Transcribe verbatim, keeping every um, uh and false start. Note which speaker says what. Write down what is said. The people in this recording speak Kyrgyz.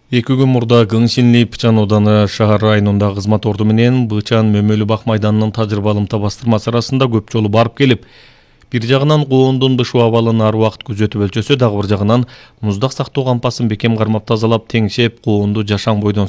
Speaker 1: Эки күн мурда Гыңсинли Пычан ооданы шаар районунда кызмат орду менен Бычан Мөмөлү бак майданынын тажрыйбалымта бастырмасы арасында көп жолу барып келип, бир жагынан коондун бышуу абалын ар убакыт күзөтүп өлчөсө, дагы бир жагынан муздак сактоо кампасын бекем кармап тазалап, теңшеп, коонду жашаң бойдон